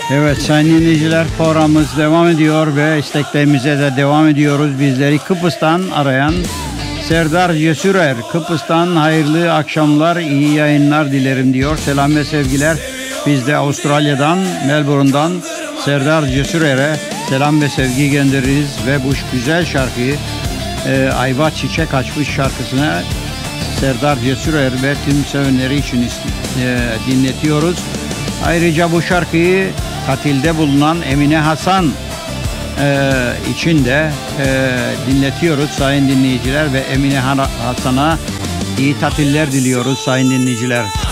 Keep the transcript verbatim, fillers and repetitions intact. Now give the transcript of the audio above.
Evet sayın dinleyiciler, programımız devam ediyor ve isteklerimize de devam ediyoruz. Bizleri Kıbrıs'tan arayan Serdar Cesurer, Kıbrıs'tan hayırlı akşamlar, iyi yayınlar dilerim diyor. Selam ve sevgiler. Biz de Avustralya'dan, Melbourne'dan Serdar Cesurer'e selam ve sevgi göndeririz ve bu güzel şarkıyı e, Ayva Çiçek Açmış şarkısına Serdar Cesurer ve tüm sevenleri için e, dinletiyoruz. Ayrıca bu şarkıyı tatilde bulunan Emine Hasan e, için de e, dinletiyoruz sayın dinleyiciler ve Emine Hasan'a iyi tatiller diliyoruz sayın dinleyiciler.